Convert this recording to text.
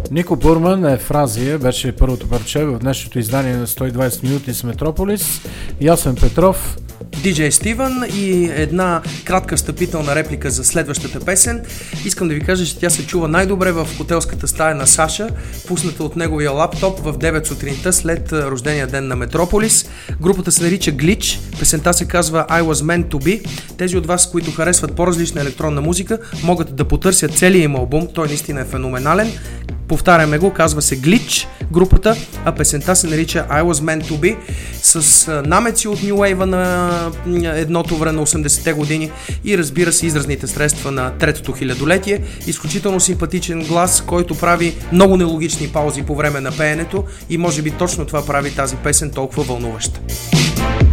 Нико Бурман е Фразия, беше първото парче в днешното издание на 120 минути с Метрополис. Ясен Петров, DJ Стивън и една кратка встъпителна реплика за следващата песен. Искам да ви кажа, че тя се чува най-добре в хотелската стая на Саша, пусната от неговия лаптоп в 9 сутринта след рождения ден на Метрополис. Групата се нарича Glitch, песента се казва I Was Meant To Be. Тези от вас, които харесват по-различна електронна музика, могат да потърсят целия им албум, той наистина е феноменален. Повтаряме го, казва се Glitch групата, а песента се нарича I Was Meant To Be, с намеци от New Wave на едното време на 80-те години и разбира се изразните средства на третото хилядолетие. Изключително симпатичен глас, който прави много нелогични паузи по време на пеенето и може би точно това прави тази песен толкова вълнуваща.